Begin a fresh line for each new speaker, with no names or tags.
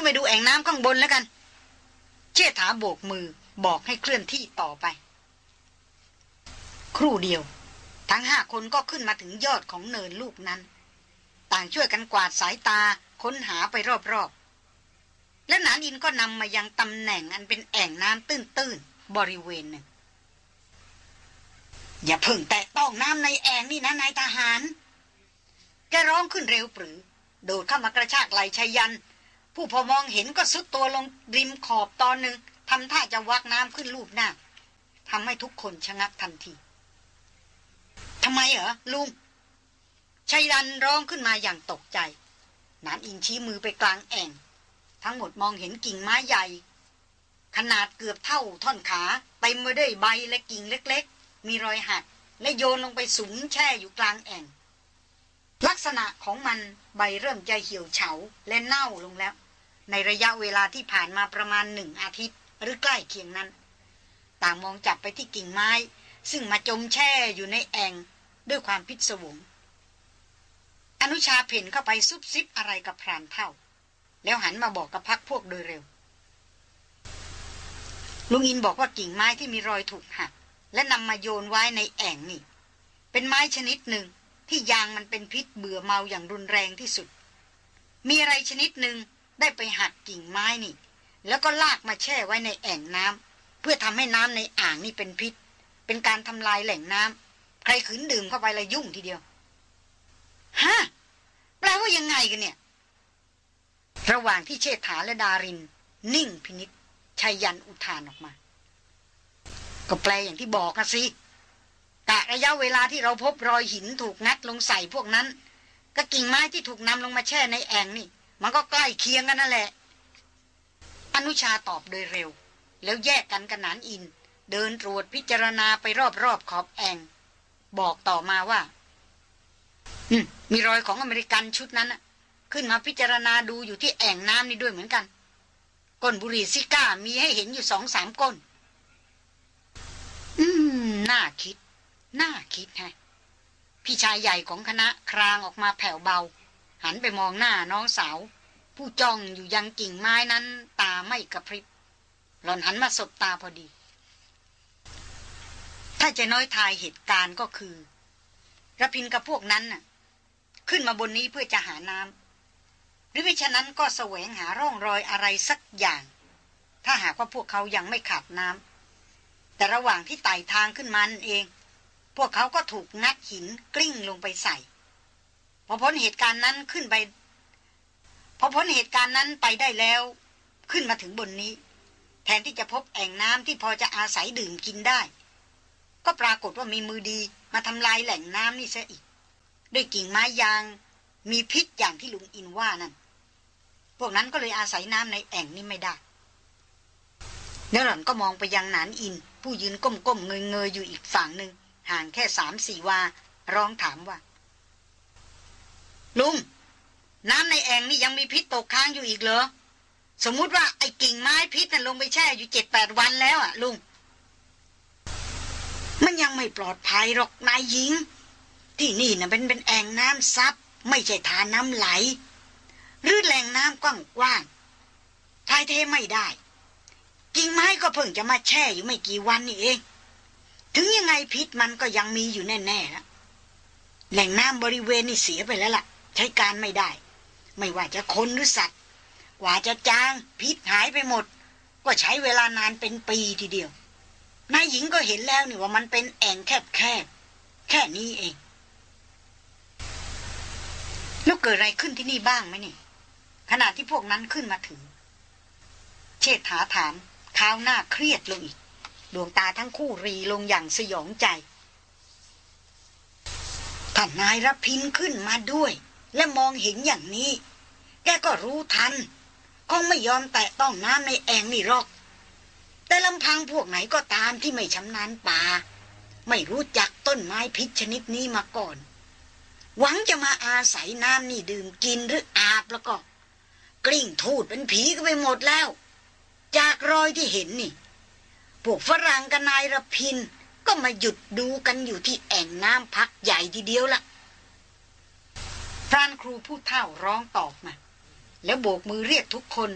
ไปดูแอ่งน้ำข้างบนแล้วกันเชษฐาโบกมือบอกให้เคลื่อนที่ต่อไปครู่เดียวทั้ง5 คนก็ขึ้นมาถึงยอดของเนินลูกนั้นต่างช่วยกันกวาดสายตาค้นหาไปรอบๆและหนานอินก็นำมายังตำแหน่งอันเป็นแอ่งน้ำตื้นๆบริเวณหนึ่งอย่าเพิ่งแตะต้องน้ำในแอ่งนี่นะนายทหารแกร้องขึ้นเร็วปรือโดดเข้ามากระชากไหล่ชายันผู้พอมองเห็นก็ซุดตัวลงริมขอบตอนหนึ่งทำท่าจะวักน้ำขึ้นลูบหน้าทำให้ทุกคนชะงักทันทีทำไมเหรอลุงชายันร้องขึ้นมาอย่างตกใจหนานอินชี้มือไปกลางแอ่งทั้งหมดมองเห็นกิ่งไม้ใหญ่ขนาดเกือบเท่าท่อนขาเต็มไปด้วยใบและกิ่งเล็กๆมีรอยหักและโยนลงไปสุมแช่อยู่กลางแอ่งลักษณะของมันใบเริ่มจะเหี่ยวเฉาและเน่าลงแล้วในระยะเวลาที่ผ่านมาประมาณ1 อาทิตย์หรือใกล้เคียงนั้นต่างมองจับไปที่กิ่งไม้ซึ่งมาจมแช่อยู่ในแอ่งด้วยความพิศวงอนุชาเพ่นเข้าไปซุบซิบอะไรกับพรานเฒ่าแล้วหันมาบอกกับพรรคพวกโดยเร็วลุงอินบอกว่ากิ่งไม้ที่มีรอยถูกหักและนำมาโยนไว้ในแอ่งนี่เป็นไม้ชนิดหนึ่งที่ยางมันเป็นพิษเบื่อเมาอย่างรุนแรงที่สุดมีอะไรชนิดหนึ่งได้ไปหักกิ่งไม้นี่แล้วก็ลากมาแช่ไว้ในแอ่งน้ำเพื่อทำให้น้ำในอ่างนี่เป็นพิษเป็นการทำลายแหล่งน้ำใครขืนดื่มเข้าไปละยุ่งทีเดียวฮะแปลว่ายังไงกันเนี่ยระหว่างที่เชษฐาและดารินนิ่งพินิจชัยยันอุทานออกมาก็แปลอย่างที่บอกนะสิกะระยะเวลาที่เราพบรอยหินถูกงัดลงใส่พวกนั้นก็กิ่งไม้ที่ถูกนำลงมาแช่ในแอ่งนี่มันก็ใกล้เคียงกันนั่นแหละอนุชาตอบโดยเร็วแล้วแยกกันกับหนานอินเดินตรวจพิจารณาไปรอบๆขอบแอ่งบอกต่อมาว่ามีรอยของอเมริกันชุดนั้นขึ้นมาพิจารณาดูอยู่ที่แอ่งน้ำนี่ด้วยเหมือนกันก้นบุหรี่ซิก้ามีให้เห็นอยู่2-3 ก้นน่าคิดฮะพี่ชายใหญ่ของคณะครางออกมาแผ่วเบาหันไปมองหน้าน้องสาวผู้จ้องอยู่ยังกิ่งไม้นั้นตาไม่กระพริบหล่อนหันมาสบตาพอดีถ้าจะน้อยทายเหตุการณ์ก็คือระพินกับพวกนั้นน่ะขึ้นมาบนนี้เพื่อจะหาน้ำหรือไม่ฉะนั้นก็แสวงหาร่องรอยอะไรสักอย่างถ้าหากว่าพวกเขายังไม่ขาดน้ำแต่ระหว่างที่ไต่ทางขึ้นมานั่นเองพวกเขาก็ถูกงัดหินกลิ้งลงไปใส่พอพ้นเหตุการณ์นั้นไปได้แล้วขึ้นมาถึงบนนี้แทนที่จะพบแอ่งน้ำที่พอจะอาศัยดื่มกินได้ก็ปรากฏว่ามีมือดีมาทำลายแหล่งน้ำนี่ซะอีกด้วยกิ่งไม้ยางมีพิษอย่างที่ลุงอินว่านั่นพวกนั้นก็เลยอาศัยน้ำในแอ่งนี้ไม่ได้แล้วหล่อนก็มองไปยังหนานอินผู้ยืนก้มๆเงยๆอยู่อีกฝั่งหนึ่งห่างแค่3-4 วาร้องถามว่าลุงน้ำในแอ่งนี่ยังมีพิษตกค้างอยู่อีกเหรอสมมุติว่าไอ้กิ่งไม้พิษนั่นลงไปแช่อยู่ 7-8 วันแล้วอ่ะลุงมันยังไม่ปลอดภัยหรอกนายหญิงที่นี่น่ะเป็นแอ่งน้ำซับไม่ใช่ทานน้ำไหลหรือแหล่งน้ำกว้างๆทายเทไม่ได้กิ่งไม้ก็เพิ่งจะมาแช่อยู่ไม่กี่วันนี่เองถึงยังไงพิษมันก็ยังมีอยู่แน่ๆนะแหล่งน้ำบริเวณนี่เสียไปแล้วล่ะใช้การไม่ได้ไม่ว่าจะคนหรือสัตว์กว่าจะจางพิษหายไปหมดก็ใช้เวลานานเป็นปีทีเดียวนายหญิงก็เห็นแล้วนี่ว่ามันเป็นแอ่งแคบแค่นี้เองแล้วเกิดอะไรขึ้นที่นี่บ้างไหมนี่ขณะที่พวกนั้นขึ้นมาถึงเชษฐาถามข้าวหน้าเครียดลงอีกดวงตาทั้งคู่รีลงอย่างสยองใจท่านนายรพินขึ้นมาด้วยและมองเห็นอย่างนี้แกก็รู้ทันคงไม่ยอมแตะต้องน้ำในแอ่งนี่หรอกแต่ลำพังพวกไหนก็ตามที่ไม่ชำนาญป่าไม่รู้จักต้นไม้พิษชนิดนี้มาก่อนหวังจะมาอาศัยน้ำนี่ดื่มกินหรืออาบแล้วก็กลิ้งทูดเป็นผีก็ไปหมดแล้วจากรอยที่เห็นนี่พวกฝรั่งกับนายรพินก็มาหยุดดูกันอยู่ที่แอ่งน้ำพักใหญ่ทีเดียวละพรานครูผู้เฒ่าร้องตอบมาแล้วโบกมือเรียกทุกคน